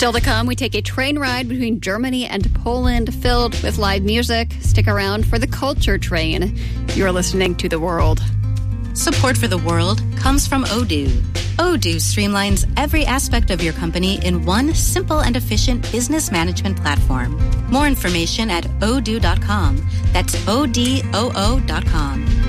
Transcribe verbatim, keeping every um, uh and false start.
Still to come, we take a train ride between Germany and Poland filled with live music. Stick around for the Culture Train. You're listening to The World. Support for The World comes from Odoo. Odoo streamlines every aspect of your company in one simple and efficient business management platform. More information at odoo dot com. That's O D O O dot com.